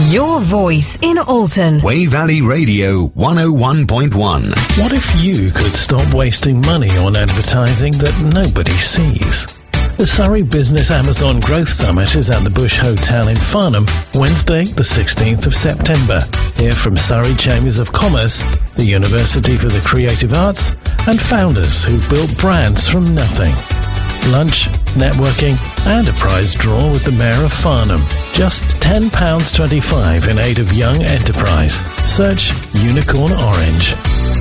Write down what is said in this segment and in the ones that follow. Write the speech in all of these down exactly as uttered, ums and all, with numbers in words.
Your voice in Alton. Wey Valley Radio one oh one point one. What if you could stop wasting money on advertising that nobody sees? The Surrey Business Amazon Growth Summit is at the Bush Hotel in Farnham, Wednesday the sixteenth of September. Hear from Surrey Chambers of Commerce, the University for the Creative Arts, and founders who've built brands from nothing. Lunch, networking, and a prize draw with the Mayor of Farnham. Just ten pounds twenty-five in aid of young enterprise. Search Unicorn Orange.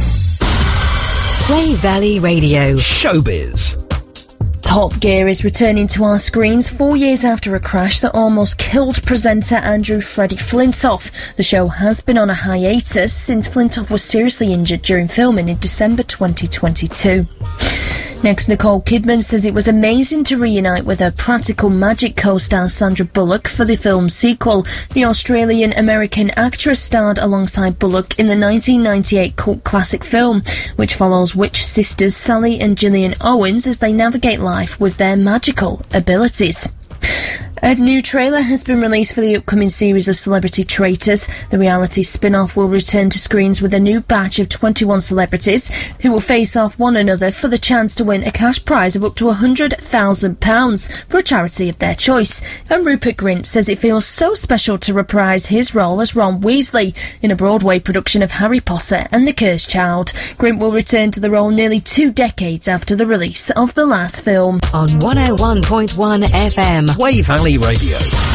Wey Valley Radio. Showbiz. Top Gear is returning to our screens four years after a crash that almost killed presenter Andrew Freddie Flintoff. The show has been on a hiatus since Flintoff was seriously injured during filming in December twenty twenty-two. Next, Nicole Kidman says it was amazing to reunite with her Practical Magic co-star Sandra Bullock for the film's sequel. The Australian-American actress starred alongside Bullock in the nineteen ninety-eight cult classic film, which follows witch sisters Sally and Gillian Owens as they navigate life with their magical abilities. A new trailer has been released for the upcoming series of Celebrity Traitors. The reality spin-off will return to screens with a new batch of twenty-one celebrities who will face off one another for the chance to win a cash prize of up to one hundred thousand pounds for a charity of their choice. And Rupert Grint says it feels so special to reprise his role as Ron Weasley in a Broadway production of Harry Potter and the Cursed Child. Grint will return to the role nearly two decades after the release of the last film. On one oh one point one F M. Wey Valley Radio.